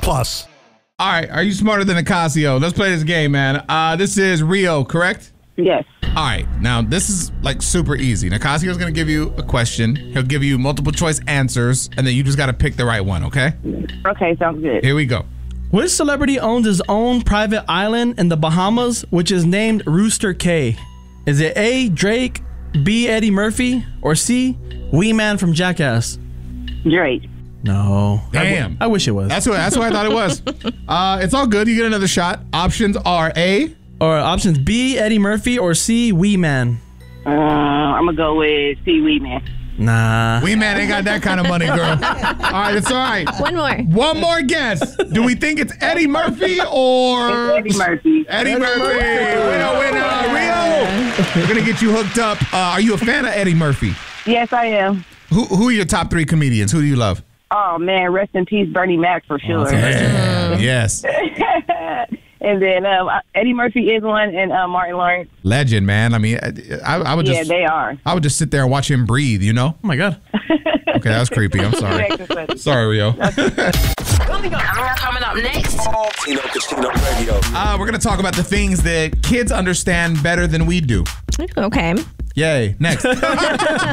Plus. All right, are you smarter than Nicasio? Let's play this game, man. This is Rio, correct? Yes. All right, now this is like super easy. Nicasio's gonna give you a question. He'll give you multiple choice answers, and then you just gotta pick the right one, okay? Okay, sounds good. Here we go. Which celebrity owns his own private island in the Bahamas, which is named Rooster Cay? Is it A, Drake, B, Eddie Murphy, or C, Wee Man from Jackass? Drake. No. Damn. I wish it was. That's what I thought it was. It's all good. You get another shot. Options are A. Or options B, Eddie Murphy, or C, Wee Man. I'm going to go with Seaweed Man. Nah. Wee Man ain't got that kind of money, girl. All right, it's all right. One more. One more guess. Do we think it's Eddie Murphy or... Eddie Murphy. Eddie Murphy. Winner. Rio. We're going to get you hooked up. Are you a fan of Eddie Murphy? Yes, I am. Who are your top 3 comedians? Who do you love? Oh, man, rest in peace, Bernie Mac, for sure. Yes. And then Eddie Murphy is one, and Martin Lawrence. Legend, man. I mean, I would just... Yeah, they are. I would just sit there and watch him breathe, you know? Oh, my God. Okay, that was creepy. I'm sorry. Sorry, Rio. Coming up next. Tino Casino Radio. We're going to talk about the things that kids understand better than we do. Okay. Yay. Next.